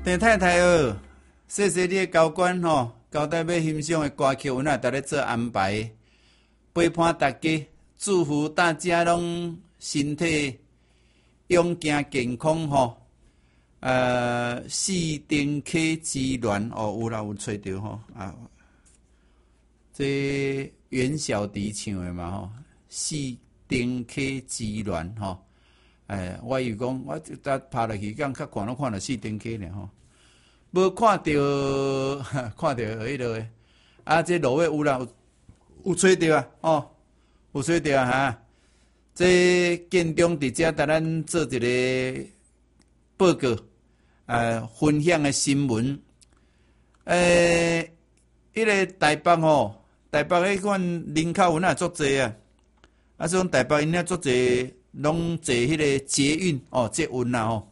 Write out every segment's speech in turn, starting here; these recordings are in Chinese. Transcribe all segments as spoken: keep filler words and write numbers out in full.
陈太太哦，谢谢你的交管吼，交代要欣赏的歌曲，阮也逐日做安排，陪伴大家，祝福大家拢身体勇健健康吼。呃，四丁溪之恋哦，有啦有找到吼啊，这袁小迪唱的嘛吼，四丁溪之恋吼。哎，我以为讲，我搭爬落去，敢较看拢看到四丁溪呢吼。无看到，看到迄落个，啊，这路尾有啦，有有找到啊，哦，有找到啊哈。这建中伫遮，甲咱做一个报告，呃，分享的新闻。诶，迄个台北吼，台北迄款人口有哪足济啊？啊，所以台北因遐足济，拢坐迄个捷运哦，捷运啦吼。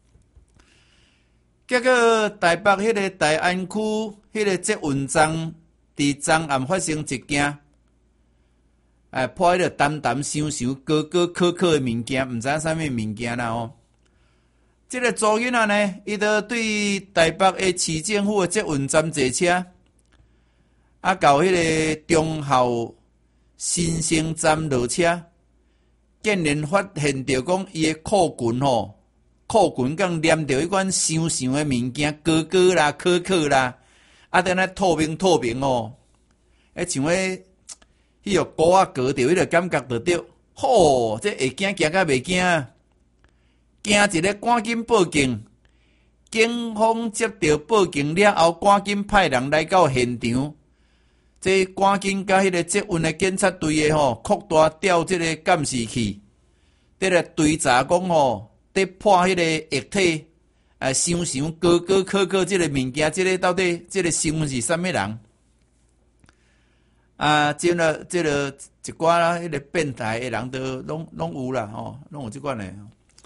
结果台北迄个大安区迄个捷运站，伫昨暗发生一件，哎，破迄个淡淡香香、高高可可的物件，毋知影啥物物件啦吼。即、这个主因啊呢，伊就对台北的市政府的捷运站坐车，啊，到迄个忠孝新生站落车，竟然发现着讲伊的裤裙吼。裤裙刚黏着迄款香香的物件，哥哥啦、可可啦，啊，等咧透明透明哦，迄像迄迄个锅啊割着，迄个感觉着着，吼，这会惊惊甲袂惊，惊一个赶紧报警，警方接到报警了后，赶紧派人来到现场，这赶紧甲迄个捷运的检测队的吼，扩大调这个监视器，得来追查讲吼。伫破迄个液体，啊，香香、高高、可可，即个物件，即个到底，即个新闻是啥物人？啊，即个即个一寡迄个变态的人都拢拢有啦，吼，拢有即款的。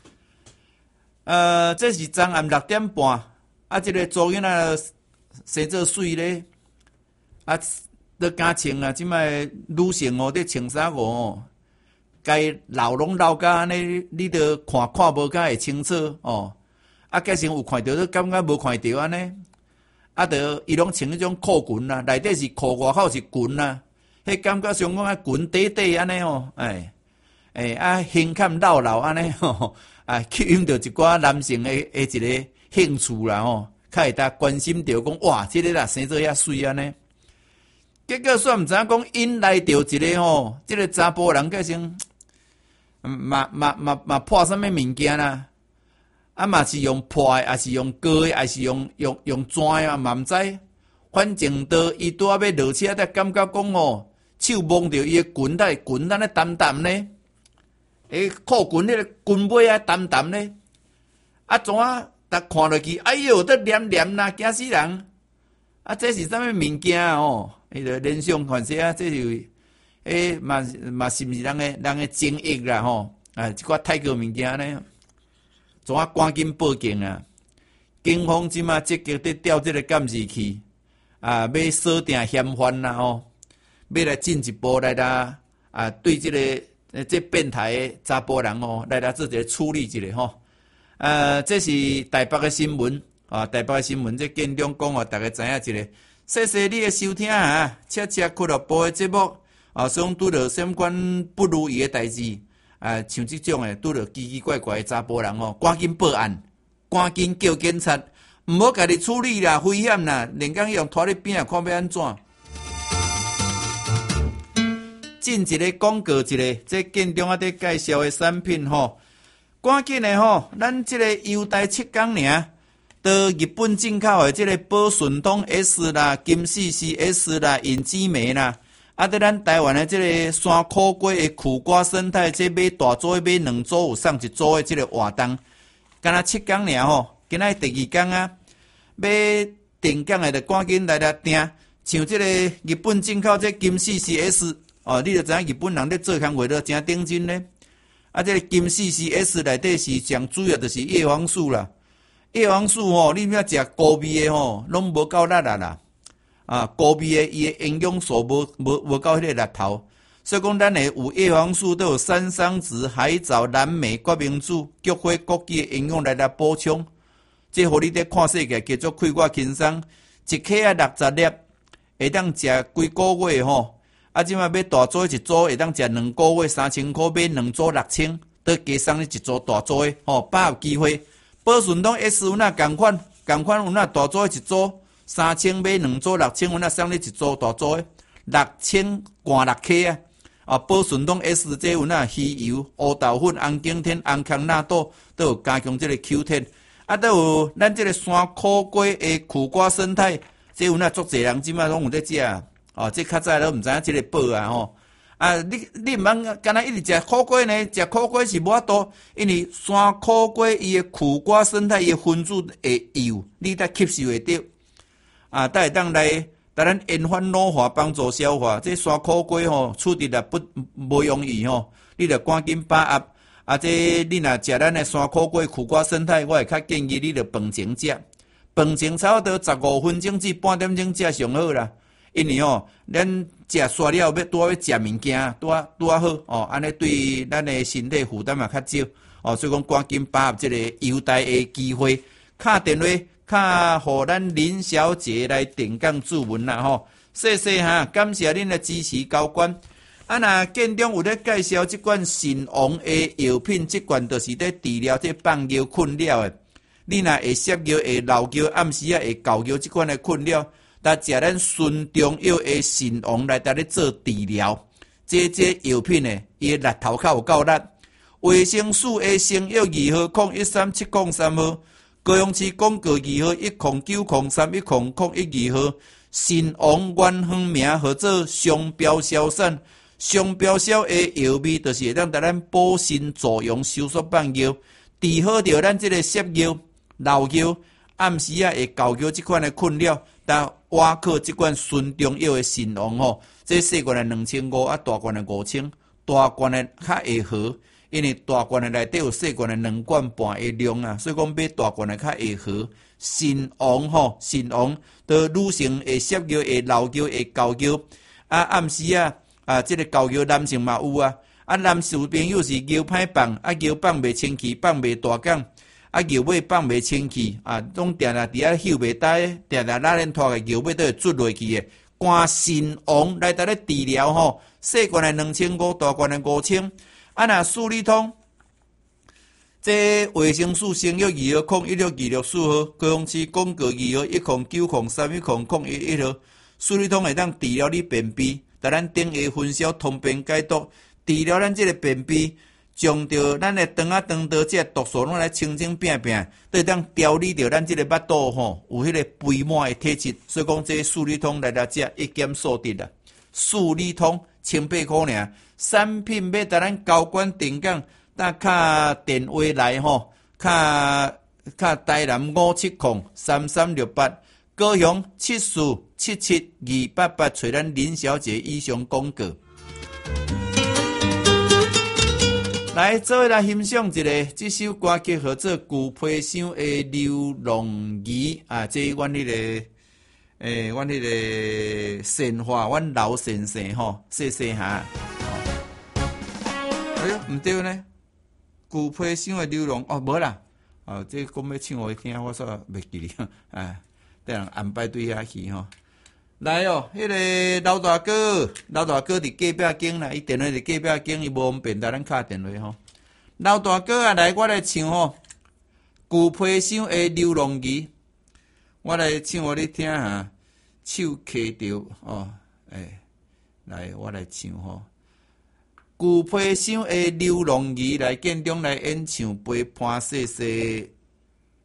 呃，这是昨暗六点半，啊，即个主囡仔生做水咧，啊，都敢穿啊，即摆女性哦，伫穿衫哦。该老拢老甲安尼，你着看看无甲会清楚哦。啊，加上有看到，都感觉无看到安尼。啊，着伊拢穿迄种裤裙啦，内底是裤，外口是裙啦。迄感觉上讲啊，裙短短安尼哦，哎，哎啊，胸坎老老安尼吼，啊，吸引着一寡男性的的一个兴趣啦吼，较会当关心着讲哇，即、这个啦生做遐水安尼。结果煞毋知影讲引来着一个吼，即、这个查甫人，加上。嘛嘛嘛嘛破啥物物件啦？啊嘛是用破的，还是用割的，还是用用用钻的嘛毋知。反正都伊拄仔要落车，才感觉讲哦，手摸着伊的裙带裙安尼淡淡呢。诶，裤裙迄个裙尾啊淡淡呢。啊，怎啊？逐看落去，哎哟，得黏黏啦，惊死人！啊，这是啥物物件哦？迄个联想款式啊，这是。诶，嘛嘛是毋是人诶人诶精液啦吼？啊，一寡泰国物件呢，怎啊赶紧报警啊！警方即马积极伫调即个监视器，啊，要锁定嫌犯啦吼，要来进一步来啦啊，对即、这个这变态诶查甫人哦，来啦做一个处理一下吼。呃，这是台北诶新闻啊，台北诶新闻，这建中讲哦，大家知影一个。谢谢你诶收听啊，车车俱乐部诶节目。啊，所以拄着相关不如意的代志，啊，像即种诶，拄着奇奇怪怪的查甫人哦，赶紧报案，赶紧叫警察，毋好家己处理啦，危险啦，连讲用拖咧边啊，看要安怎？进一个广告一个，这建中啊，伫介绍的产品吼，赶紧的吼，咱即个优待七天尔，到日本进口的即个宝顺通 S 啦、金四 C S 啦、隐基美啦。啊！伫咱台湾的即个山苦瓜的苦瓜生态，即买大组买两组有送一组的即个活动，敢若七天尔吼，今仔第二天啊，要订购的就赶紧来来订，像即个日本进口这金四 C S 哦，你就知影日本人咧做工话都真顶真咧。啊，这个金四 C S 内底是上主要就是叶黄素啦，叶黄素吼，你要食高味的吼，拢无够力啦啦。啊，高味的伊的营养素无无无够迄个力头，所以讲咱的有叶黄素都有山桑子、海藻、蓝莓、决明子、菊花、枸杞的营养来来补充。 这互你伫看世界叫做开我轻松，一克啊六十粒，会当食几个月吼。啊，即摆要大组一组，会当食两个月三千块，买两组六千，得加送你一组大组的吼，把握机会。宝顺通 S 有哪共款，共款有哪大组的一组三千，买两组六千，有哪送你一组大组的六千罐六克啊。啊，宝顺通 S 这有哪鱼油、乌豆粉、红景天、红康纳豆，都有加强这个 Q 天。啊，都有咱这个山苦瓜的苦瓜生态，这有哪足侪人即摆拢有在食啊。哦，这较早都毋知影即个宝啊吼。啊，你你毋通干那一直食苦瓜呢？食苦瓜是无法度，因为山苦瓜伊的苦瓜生态伊的分子会油，你才吸收会到。啊，才会当来。但咱延缓老化，帮助消化。这山苦瓜吼，处理也不无容易吼。你着赶紧把握。啊，这你若食咱的山苦瓜苦瓜生态，我会较建议你着饭前食。饭前差不多十五分钟至半点钟食上好啦。因为吼，咱食煞了要拄要食物件，拄啊拄啊好哦。安尼对咱的身体负担嘛较少哦。所以讲赶紧把握这个优待的机会，敲电话。卡，互咱林小姐来点讲注文啦吼，谢谢哈，感谢恁的支持交关。啊，若建中有咧介绍即款神王的药品，即款就是咧治疗这放尿困扰的。你若会摄尿、会漏尿、暗时啊会搞尿即款的困扰，但食咱顺中药的神王来搭咧做治疗。这这药品呢，伊的力头较有够力。维生素 A 成药二号空一三七空三号。高雄市广告二号一空九空三一空空一二号，神王原方名号做商标销产，商标销的药味就是会当带咱补肾助阳、收缩放尿，治好着咱这个摄尿、漏尿、暗时啊会搞尿这款的困扰，但挖靠这款纯中药的神王吼，这细罐的两千五，啊大罐的五千，大罐的较会好。因为大罐的内底有细罐的两罐半的量啊，所以讲买大罐的较会好。神王吼，神王都女性会摄尿、会漏尿、会搞尿。啊，暗时啊，啊，这个搞尿男性嘛有啊。啊，男士朋友是尿歹放，啊尿放袂清气，放袂大港，啊尿尾放袂清气，啊，拢定定伫遐休袂呆，定定拉链拖个尿尾都会捽落去的。关神王来搭咧治疗吼，细罐的两千五，大罐的五千。啊，若数理通，这维生素成药二号空一六二六四号，高雄市广告二号一空九空三一空空一一号，数理通会当治疗你便秘，但咱顶下分销通便解毒，治疗咱这个便秘，将着咱的肠啊肠道这毒素拢来清清变变，都会当调理着咱这个腹肚吼，有迄个肥满的体质，所以讲这数理通来来食一检数得啦，数理通千八块尔。产品要甲咱交关定岗，搭卡电话来吼，卡卡台南五七空三三六八，高雄七四七七二八八，找咱林小姐以上广告。来，做伙来欣赏一个这首歌曲，叫做《旧皮箱的流浪鱼》啊，这阮迄、那个诶，阮迄个神话，阮老先生吼，谢谢哈。哎呦，毋对呢，旧皮箱的流浪哦，无啦，哦，这讲要唱互伊听，我煞袂记哩，哎，等人安排对遐去吼。来哦，迄、那个老大哥，老大哥伫隔壁间啦，伊电话伫隔壁间，伊无方便，甲咱敲电话吼。老大哥啊，来，我来唱吼，旧皮箱的流浪鱼，我来唱互你听哈，手揢着哦，哎，来，我来唱吼。旧皮箱的流浪鱼来建中来演唱，陪伴细细